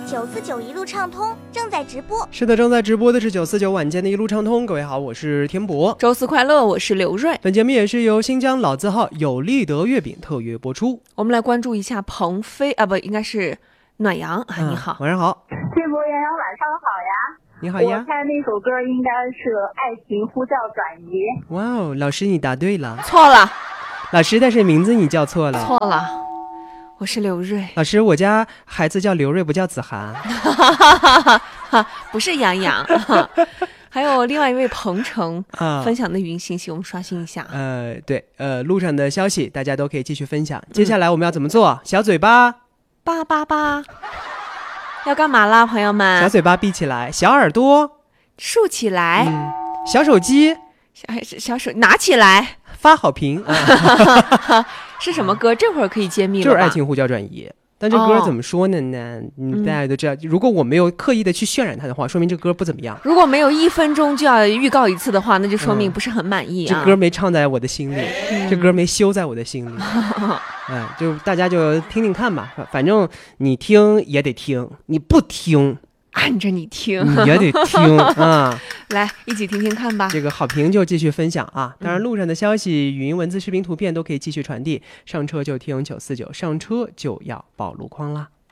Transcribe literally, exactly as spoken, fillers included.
九四九一路畅通正在直播。 是的，正在直播的是九四九晚间的一路畅通。各位好，我是天博。 周四快乐，我是刘瑞。 本节目也是由新疆老字号有利德月饼特约播出。 我们来关注一下鹏飞啊，不，应该是暖阳啊。你好， 晚上好。 天博洋洋，晚上好呀。 你好呀。 我猜那首歌应该是《爱情呼叫转移》。 哇哦，老师你答对了。 错了。 老师，但是名字你叫错了。 错了，我是刘瑞。 老师，我家孩子叫刘瑞，不叫子涵。 不是杨洋。还有另外一位鹏程、 啊、 分享的语音信息，我们刷新一下。 呃，对，呃，路上的消息大家都可以继续分享。接下来我们要怎么做？嗯、小嘴巴， 叭叭叭，要干嘛啦，朋友们？ 小嘴巴闭起来，小耳朵竖起来， 嗯、小手机， 小小手拿起来， 发好评。啊、 是什么歌？这会儿可以揭秘了吧？ 就是爱情呼叫转移。但这歌怎么说呢？呢、哦，嗯，大家都知道，如果我没有刻意的去渲染它的话，说明这歌不怎么样。 如果没有一分钟就要预告一次的话，那就说明不是很满意啊。 嗯、这歌没唱在我的心里，嗯、这歌没修在我的心里。嗯，就大家就听听看吧，反正你听也得听，你不听按着你听你也得听啊。 来，一起听听看吧。 这个好评就继续分享啊！当然，路上的消息、语音、文字、视频、图片都可以继续传递。上车就听九四九，上车就要报路况啦。